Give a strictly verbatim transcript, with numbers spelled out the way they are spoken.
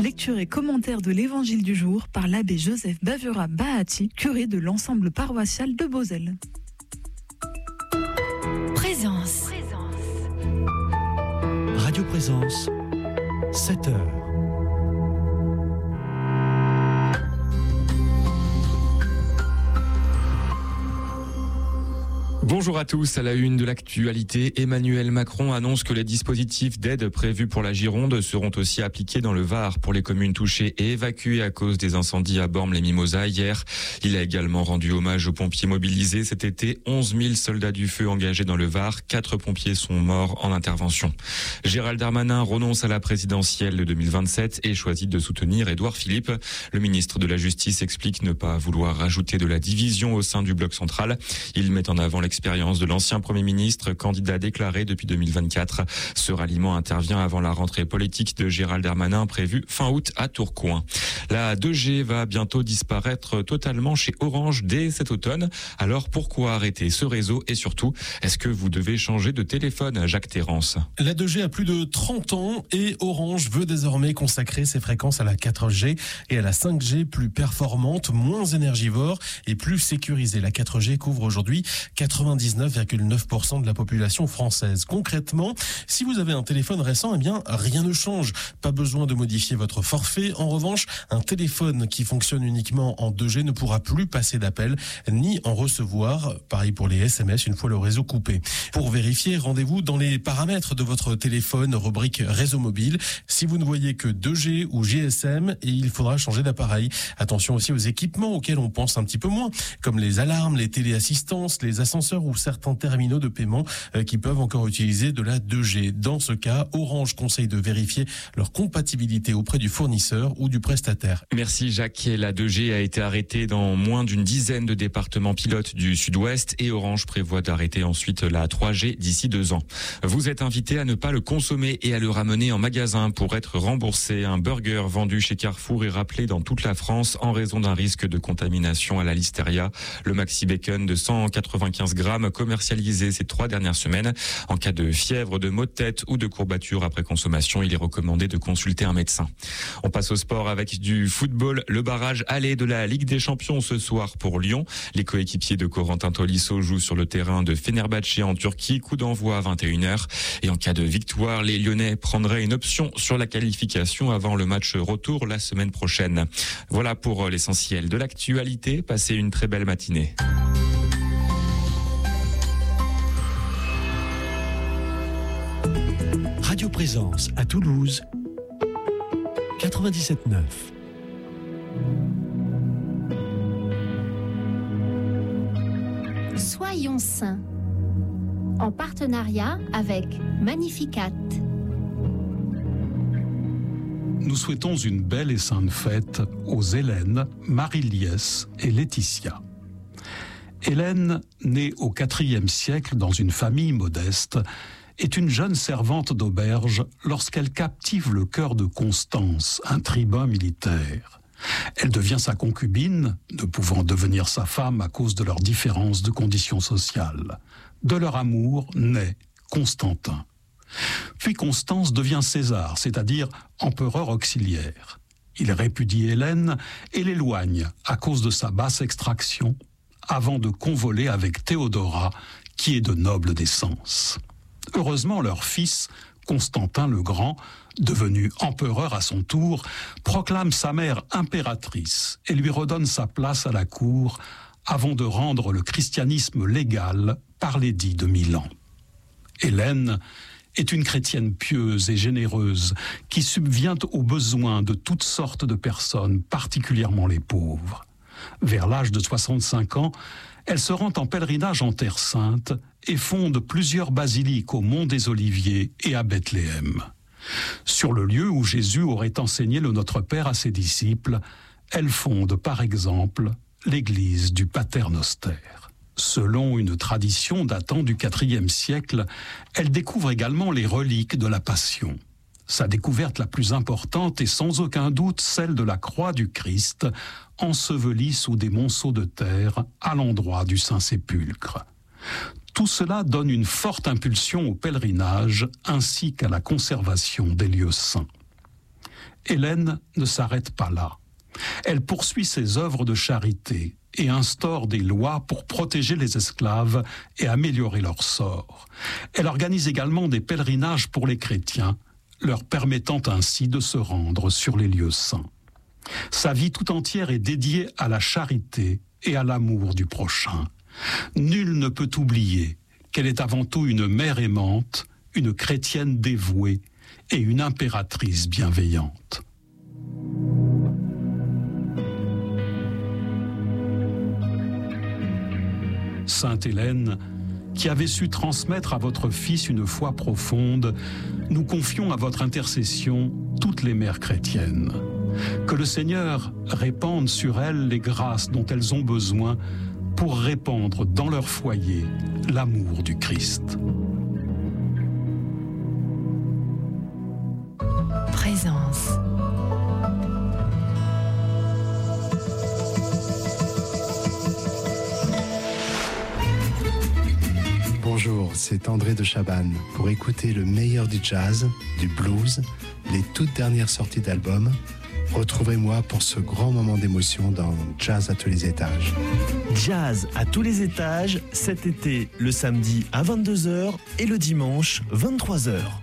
Lecture et commentaire de l'évangile du jour par l'abbé Joseph Bavura Bahati, curé de l'ensemble paroissial de Beauzelle. Présence. Radio Présence, sept heures. Bonjour à tous, à la une de l'actualité, Emmanuel Macron annonce que les dispositifs d'aide prévus pour la Gironde seront aussi appliqués dans le Var pour les communes touchées et évacuées à cause des incendies à Bormes-les-Mimosas hier. Il a également rendu hommage aux pompiers mobilisés cet été, onze mille soldats du feu engagés dans le Var, quatre pompiers sont morts en intervention. Gérald Darmanin renonce à la présidentielle de deux mille vingt-sept et choisit de soutenir Édouard Philippe. Le ministre de la Justice explique ne pas vouloir rajouter de la division au sein du bloc central. Il met en avant l'expérience de l'ancien Premier ministre, candidat déclaré depuis deux mille vingt-quatre. Ce ralliement intervient avant la rentrée politique de Gérald Darmanin prévue fin août à Tourcoing. La deux G va bientôt disparaître totalement chez Orange dès cet automne. Alors pourquoi arrêter ce réseau et surtout, est-ce que vous devez changer de téléphone, Jacques Terrance? La deux G a plus de trente ans et Orange veut désormais consacrer ses fréquences à la quatre G et à la cinq G plus performante, moins énergivore et plus sécurisée. La quatre G couvre aujourd'hui quatre-vingt-dix-neuf virgule neuf pour cent de la population française. Concrètement, si vous avez un téléphone récent, eh bien, rien ne change. Pas besoin de modifier votre forfait. En revanche, un téléphone qui fonctionne uniquement en deux G ne pourra plus passer d'appel ni en recevoir. Pareil pour les S M S une fois le réseau coupé. Pour vérifier, rendez-vous dans les paramètres de votre téléphone, rubrique réseau mobile. Si vous ne voyez que deux G ou G S M, il faudra changer d'appareil. Attention aussi aux équipements auxquels on pense un petit peu moins, comme les alarmes, les téléassistances, les ascenseurs ou certains terminaux de paiement qui peuvent encore utiliser de la deux G. Dans ce cas, Orange conseille de vérifier leur compatibilité auprès du fournisseur ou du prestataire. Merci Jacques. La deux G a été arrêtée dans moins d'une dizaine de départements pilotes du sud-ouest et Orange prévoit d'arrêter ensuite la trois G d'ici deux ans. Vous êtes invité à ne pas le consommer et à le ramener en magasin pour être remboursé. Un burger vendu chez Carrefour est rappelé dans toute la France en raison d'un risque de contamination à la listeria. Le Maxi Bacon de cent quatre-vingt-quinze grammes commercialisé ces trois dernières semaines. En cas de fièvre, de maux de tête ou de courbatures après consommation, il est recommandé de consulter un médecin. On passe au sport avec du football. Le barrage aller de la Ligue des Champions ce soir pour Lyon. Les coéquipiers de Corentin Tolisso jouent sur le terrain de Fenerbahçe en Turquie. Coup d'envoi à vingt et une heures. Et en cas de victoire, les Lyonnais prendraient une option sur la qualification avant le match retour la semaine prochaine. Voilà pour l'essentiel de l'actualité. Passez une très belle matinée. Radio Présence à Toulouse, quatre-vingt-dix-sept neuf. Soyons saints, en partenariat avec Magnificat. Nous souhaitons une belle et sainte fête aux Hélène, Marie-Liès et Laetitia. Hélène, née au quatrième siècle dans une famille modeste, est une jeune servante d'auberge lorsqu'elle captive le cœur de Constance, un tribun militaire. Elle devient sa concubine, ne pouvant devenir sa femme à cause de leurs différences de conditions sociales. De leur amour naît Constantin. Puis Constance devient César, c'est-à-dire empereur auxiliaire. Il répudie Hélène et l'éloigne à cause de sa basse extraction, avant de convoler avec Théodora, qui est de noble naissance. Heureusement, leur fils, Constantin le Grand, devenu empereur à son tour, proclame sa mère impératrice et lui redonne sa place à la cour avant de rendre le christianisme légal par l'édit de Milan. Hélène est une chrétienne pieuse et généreuse qui subvient aux besoins de toutes sortes de personnes, particulièrement les pauvres. Vers l'âge de soixante-cinq ans, elle se rend en pèlerinage en Terre Sainte et fonde plusieurs basiliques au Mont des Oliviers et à Bethléem. Sur le lieu où Jésus aurait enseigné le Notre Père à ses disciples, elle fonde par exemple l'église du Paternoster. Selon une tradition datant du quatrième siècle, elle découvre également les reliques de la Passion. Sa découverte la plus importante est sans aucun doute celle de la croix du Christ, ensevelie sous des monceaux de terre à l'endroit du Saint-Sépulcre. Tout cela donne une forte impulsion au pèlerinage ainsi qu'à la conservation des lieux saints. Hélène ne s'arrête pas là. Elle poursuit ses œuvres de charité et instaure des lois pour protéger les esclaves et améliorer leur sort. Elle organise également des pèlerinages pour les chrétiens, leur permettant ainsi de se rendre sur les lieux saints. Sa vie tout entière est dédiée à la charité et à l'amour du prochain. Nul ne peut oublier qu'elle est avant tout une mère aimante, une chrétienne dévouée et une impératrice bienveillante. Sainte Hélène, qui avait su transmettre à votre Fils une foi profonde, nous confions à votre intercession toutes les mères chrétiennes. Que le Seigneur répande sur elles les grâces dont elles ont besoin pour répandre dans leur foyer l'amour du Christ. Présence. Bonjour, c'est André de Chabannes. Pour écouter le meilleur du jazz, du blues, les toutes dernières sorties d'albums, retrouvez-moi pour ce grand moment d'émotion dans Jazz à tous les étages. Jazz à tous les étages, cet été, le samedi à vingt-deux heures et le dimanche vingt-trois heures.